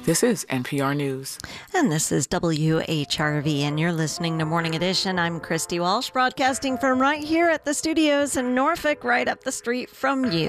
This is NPR News. And this is WHRV, and you're listening to Morning Edition. I'm Christy Walsh, broadcasting from right here at the studios in Norfolk, right up the street from you.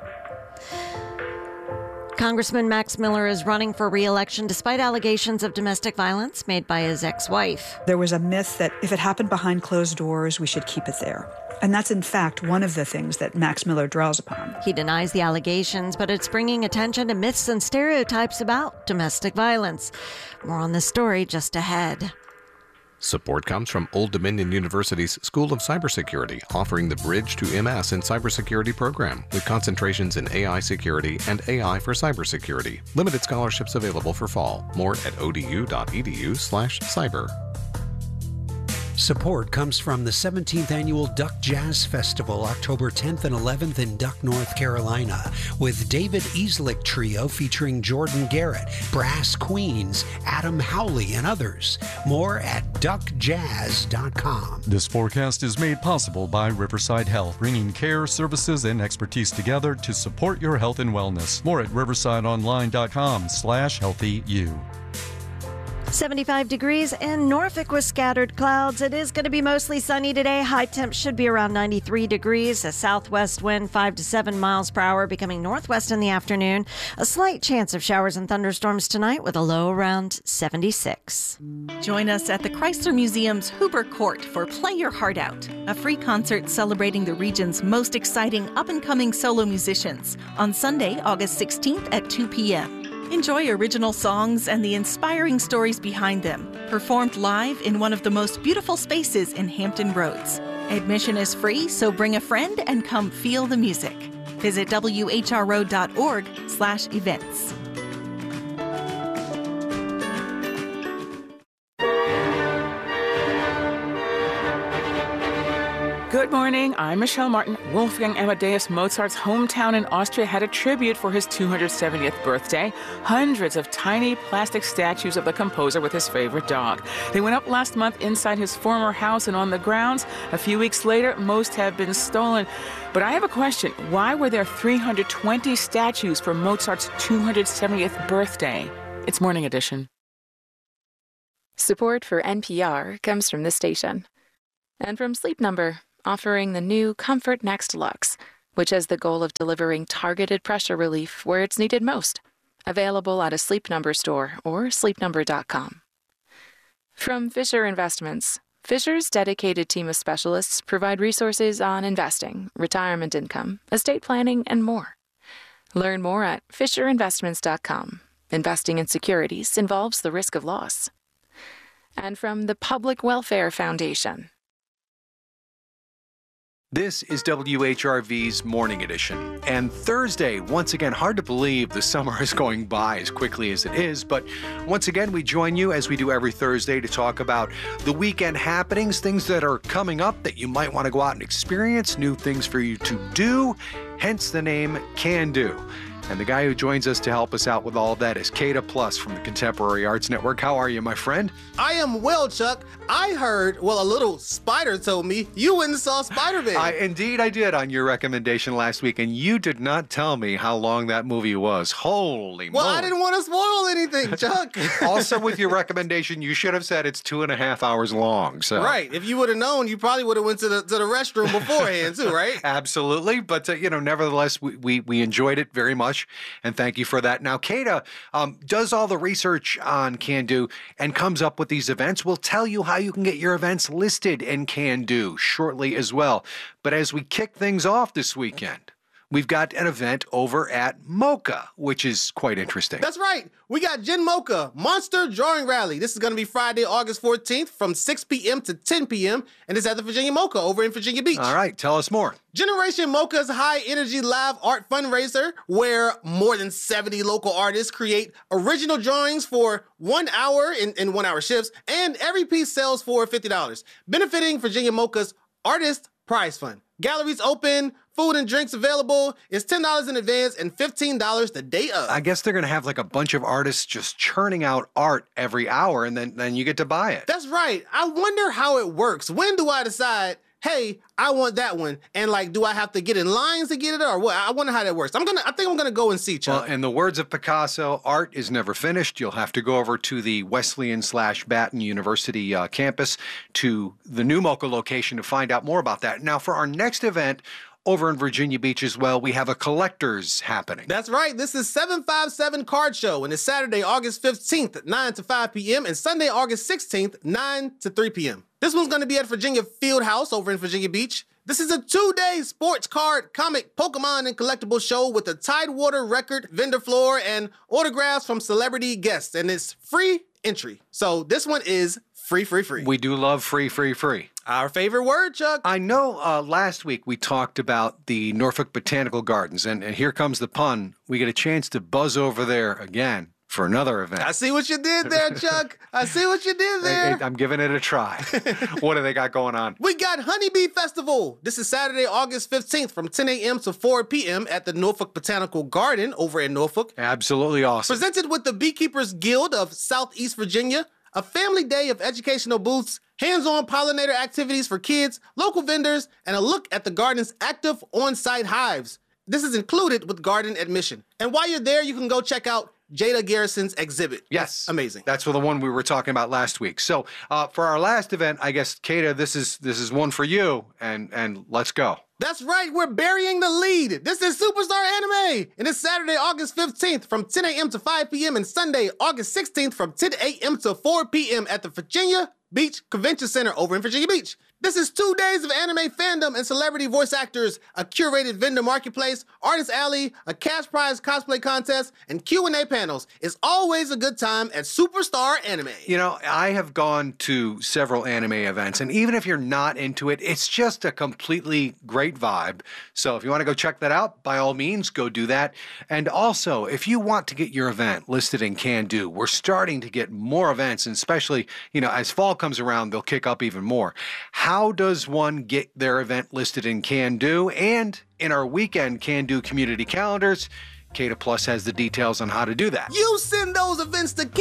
Congressman Max Miller is running for re-election despite allegations of domestic violence made by his ex-wife. There was a myth that if it happened behind closed doors, we should keep it there. And that's, in fact, one of the things that Max Miller draws upon. He denies the allegations, but it's bringing attention to myths and stereotypes about domestic violence. More on this story just ahead. Support comes from Old Dominion University's School of Cybersecurity, offering the Bridge to MS in Cybersecurity program with concentrations in AI security and AI for cybersecurity. Limited scholarships available for fall. More at odu.edu/cyber. Support comes from the 17th Annual Duck Jazz Festival, October 10th and 11th in Duck, North Carolina, with David Easlick Trio featuring Jordan Garrett, Brass Queens, Adam Howley, and others. More at duckjazz.com. This forecast is made possible by Riverside Health, bringing care, services, and expertise together to support your health and wellness. More at riversideonline.com/healthyu. 75 degrees in Norfolk with scattered clouds. It is going to be mostly sunny today. High temp should be around 93 degrees. A southwest wind 5 to 7 miles per hour becoming northwest in the afternoon. A slight chance of showers and thunderstorms tonight with a low around 76. Join us at the Chrysler Museum's Huber Court for Play Your Heart Out, a free concert celebrating the region's most exciting up-and-coming solo musicians on Sunday, August 16th at 2 p.m. Enjoy original songs and the inspiring stories behind them, performed live in one of the most beautiful spaces in Hampton Roads. Admission is free, so bring a friend and come feel the music. Visit whro.org/events. Good morning, I'm Michelle Martin. Wolfgang Amadeus Mozart's hometown in Austria had a tribute for his 270th birthday. Hundreds of tiny plastic statues of the composer with his favorite dog. They went up last month inside his former house and on the grounds. A few weeks later, most have been stolen. But I have a question. Why were there 320 statues for Mozart's 270th birthday? It's Morning Edition. Support for NPR comes from this station and from Sleep Number, offering the new Comfort Next Luxe, which has the goal of delivering targeted pressure relief where it's needed most. Available at a Sleep Number store or sleepnumber.com. From Fisher Investments, Fisher's dedicated team of specialists provide resources on investing, retirement income, estate planning, and more. Learn more at fisherinvestments.com. Investing in securities involves the risk of loss. And from the Public Welfare Foundation. This is WHRV's Morning Edition. And Thursday, once again, hard to believe the summer is going by as quickly as it is. But once again, we join you as we do every Thursday to talk about the weekend happenings, things that are coming up that you might want to go out and experience, new things for you to do, hence the name Can Do. And the guy who joins us to help us out with all of that is Kata Plus from the Contemporary Arts Network. How are you, my friend? I am well, Chuck. I heard, well, a little spider told me you went and saw Spider-Man. Indeed, I did on your recommendation last week, and you did not tell me how long that movie was. Holy moly. Well, I didn't want to spoil anything, Chuck. Also, with your recommendation, you should have said it's 2.5 hours long. So. Right. If you would have known, you probably would have went to the restroom beforehand, too, right? Absolutely. But, nevertheless, we enjoyed it very much. And thank you for that. Now, Kata does all the research on Can Do and comes up with these events. We'll tell you how you can get your events listed in Can Do shortly as well. But as we kick things off this weekend, we've got an event over at MoCA, which is quite interesting. That's right. We got Gen MoCA, Monster Drawing Rally. This is going to be Friday, August 14th from 6 p.m. to 10 p.m. And it's at the Virginia MoCA over in Virginia Beach. All right. Tell us more. Generation MoCA's high-energy live art fundraiser, where more than 70 local artists create original drawings for 1 hour in 1 hour shifts, and every piece sells for $50, benefiting Virginia MoCA's Artist Prize Fund. Galleries open, food and drinks available. It's $10 in advance and $15 the day of. I guess they're going to have like a bunch of artists just churning out art every hour, and then you get to buy it. That's right. I wonder how it works. When do I decide, hey, I want that one. And like, do I have to get in lines to get it or what? I wonder how that works. I think I'm gonna go and see, Chuck. Well, in the words of Picasso, art is never finished. You'll have to go over to the Wesleyan/Baton University campus to the New Mocha location to find out more about that. Now, for our next event, over in Virginia Beach as well, we have a collector's happening. That's right. This is 757 Card Show, and it's Saturday, August 15th at 9 to 5 p.m. and Sunday, August 16th, 9 to 3 p.m. This one's going to be at Virginia Fieldhouse over in Virginia Beach. This is a 2-day sports card, comic, Pokemon, and collectible show with a Tidewater record vendor floor and autographs from celebrity guests, and it's free entry. So this one is free. We do love free. Our favorite word, Chuck. I know last week we talked about the Norfolk Botanical Gardens, and here comes the pun. We get a chance to buzz over there again for another event. I see what you did there, Chuck. I see what you did there. I'm giving it a try. What do they got going on? We got Honeybee Festival. This is Saturday, August 15th from 10 a.m. to 4 p.m. at the Norfolk Botanical Garden over in Norfolk. Absolutely awesome. Presented with the Beekeepers Guild of Southeast Virginia, a family day of educational booths, hands-on pollinator activities for kids, local vendors, and a look at the garden's active on-site hives. This is included with garden admission. And while you're there, you can go check out Jada Garrison's exhibit. Yes. Amazing. That's the one we were talking about last week. So for our last event, I guess, Kata, this is one for you, and let's go. That's right, we're burying the lead. This is Superstar Anime, and it's Saturday, August 15th from 10 a.m. to 5 p.m. and Sunday, August 16th from 10 a.m. to 4 p.m. at the Virginia Beach Convention Center over in Virginia Beach. This is 2 days of anime fandom and celebrity voice actors, a curated vendor marketplace, artist alley, a cash prize cosplay contest, and Q&A panels. It's always a good time at Superstar Anime. You know, I have gone to several anime events, and even if you're not into it, it's just a completely great vibe. So if you want to go check that out, by all means, go do that. And also, if you want to get your event listed in Can Do, we're starting to get more events, and especially, as fall comes around, they'll kick up even more. How does one get their event listed in Can Do? And in our weekend Can Do community calendars, Kata Plus has the details on how to do that. You send those events to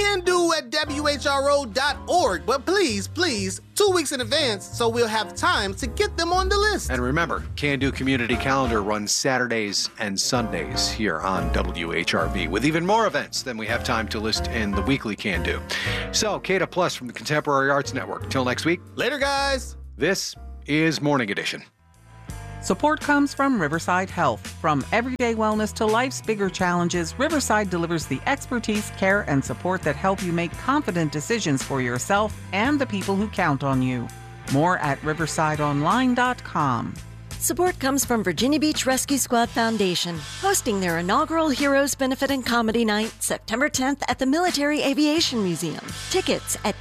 cando@whro.org, but please, 2 weeks in advance so we'll have time to get them on the list. And remember, Can Do Community Calendar runs Saturdays and Sundays here on WHRV with even more events than we have time to list in the weekly Can Do. So, Kata Plus from the Contemporary Arts Network. Till next week. Later, guys. This is Morning Edition. Support comes from Riverside Health. From everyday wellness to life's bigger challenges, Riverside delivers the expertise, care, and support that help you make confident decisions for yourself and the people who count on you. More at riversideonline.com. Support comes from Virginia Beach Rescue Squad Foundation, hosting their inaugural Heroes Benefit and Comedy Night, September 10th at the Military Aviation Museum. Tickets at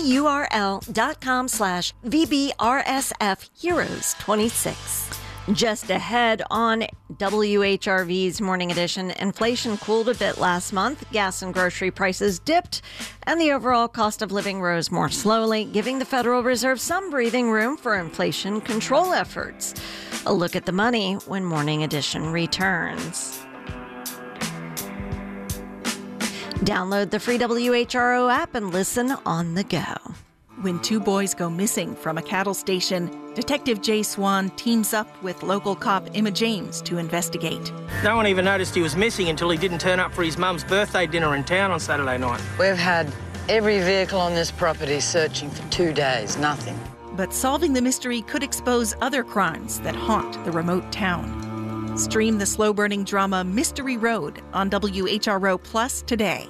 tinyurl.com/VBRSF Heroes 26. Just ahead on WHRV's Morning Edition, inflation cooled a bit last month, gas and grocery prices dipped, and the overall cost of living rose more slowly, giving the Federal Reserve some breathing room for inflation control efforts. A look at the money when Morning Edition returns. Download the free WHRO app and listen on the go. When 2 boys go missing from a cattle station, Detective Jay Swan teams up with local cop Emma James to investigate. No one even noticed he was missing until he didn't turn up for his mum's birthday dinner in town on Saturday night. We've had every vehicle on this property searching for 2 days, nothing. But solving the mystery could expose other crimes that haunt the remote town. Stream the slow-burning drama Mystery Road on WHRO Plus today.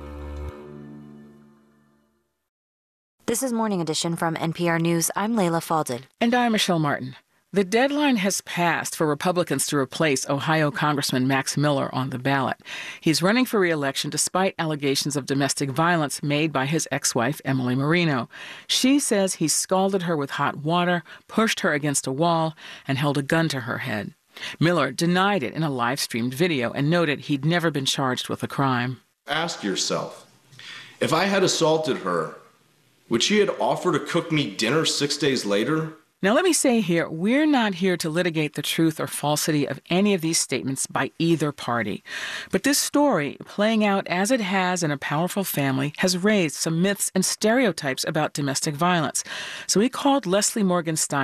This is Morning Edition from NPR News. I'm Layla Falded. And I'm Michelle Martin. The deadline has passed for Republicans to replace Ohio Congressman Max Miller on the ballot. He's running for re-election despite allegations of domestic violence made by his ex-wife, Emily Marino. She says he scalded her with hot water, pushed her against a wall, and held a gun to her head. Miller denied it in a live-streamed video and noted he'd never been charged with a crime. Ask yourself, if I had assaulted her, would she have offered to cook me dinner 6 days later? Now, let me say here, we're not here to litigate the truth or falsity of any of these statements by either party. But this story, playing out as it has in a powerful family, has raised some myths and stereotypes about domestic violence. So we called Leslie Morgan Steiner.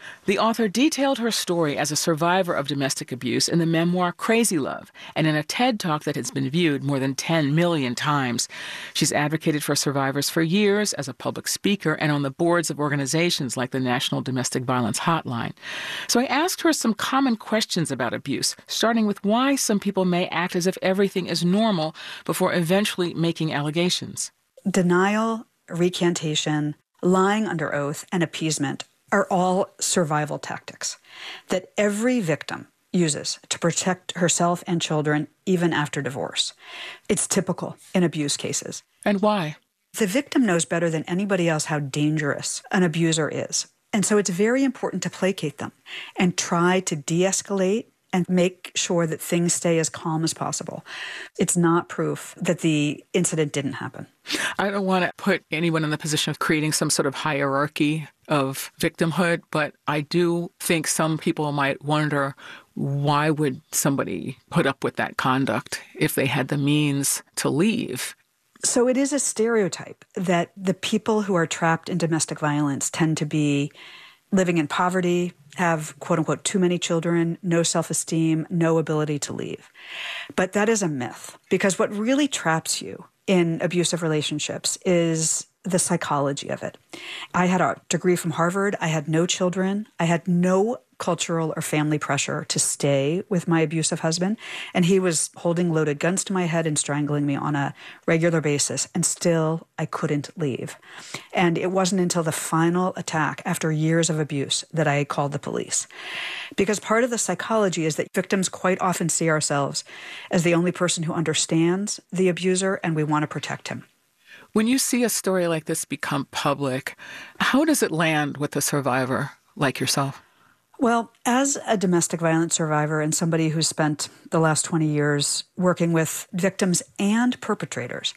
The author detailed her story as a survivor of domestic abuse in the memoir Crazy Love and in a TED Talk that has been viewed more than 10 million times. She's advocated for survivors for years as a public speaker and on the boards of organizations like the National Domestic Violence Hotline. So I asked her some common questions about abuse, starting with why some people may act as if everything is normal before eventually making allegations. Denial, recantation, lying under oath, and appeasement are all survival tactics that every victim uses to protect herself and children even after divorce. It's typical in abuse cases. And why? The victim knows better than anybody else how dangerous an abuser is. And so it's very important to placate them and try to de-escalate and make sure that things stay as calm as possible. It's not proof that the incident didn't happen. I don't want to put anyone in the position of creating some sort of hierarchy of victimhood, but I do think some people might wonder, why would somebody put up with that conduct if they had the means to leave? So it is a stereotype that the people who are trapped in domestic violence tend to be living in poverty, have, quote unquote, too many children, no self-esteem, no ability to leave. But that is a myth, because what really traps you in abusive relationships is the psychology of it. I had a degree from Harvard. I had no children. I had no cultural or family pressure to stay with my abusive husband. And he was holding loaded guns to my head and strangling me on a regular basis. And still, I couldn't leave. And it wasn't until the final attack, after years of abuse, that I called the police. Because part of the psychology is that victims quite often see ourselves as the only person who understands the abuser, and we want to protect him. When you see a story like this become public, how does it land with a survivor like yourself? Well, as a domestic violence survivor and somebody who's spent the last 20 years working with victims and perpetrators,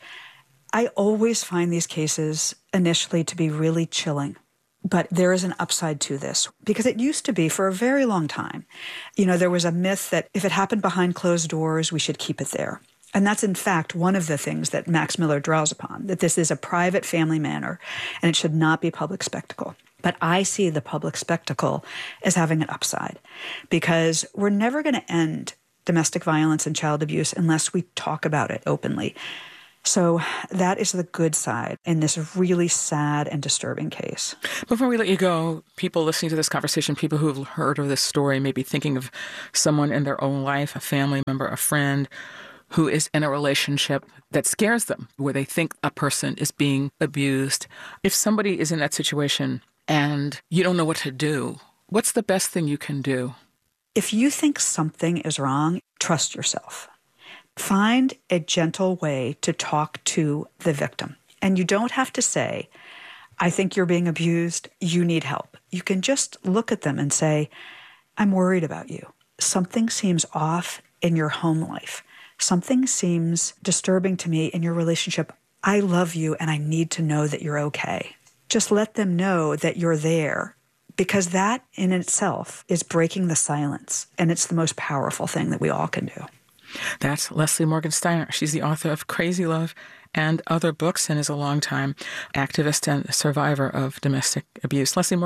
I always find these cases initially to be really chilling. But there is an upside to this, because it used to be for a very long time. There was a myth that if it happened behind closed doors, we should keep it there. And that's, in fact, one of the things that Max Miller draws upon, that this is a private family matter and it should not be public spectacle. But I see the public spectacle as having an upside, because we're never going to end domestic violence and child abuse unless we talk about it openly. So that is the good side in this really sad and disturbing case. Before we let you go, people listening to this conversation, people who have heard of this story, may be thinking of someone in their own life, a family member, a friend, who is in a relationship that scares them, where they think a person is being abused. If somebody is in that situation and you don't know what to do, what's the best thing you can do? If you think something is wrong, trust yourself. Find a gentle way to talk to the victim. And you don't have to say, I think you're being abused, you need help. You can just look at them and say, I'm worried about you. Something seems off in your home life. Something seems disturbing to me in your relationship. I love you and I need to know that you're okay. Just let them know that you're there, because that in itself is breaking the silence, and it's the most powerful thing that we all can do. That's Leslie Morgan-Steiner. She's the author of Crazy Love and other books and is a longtime activist and survivor of domestic abuse. Leslie Morgan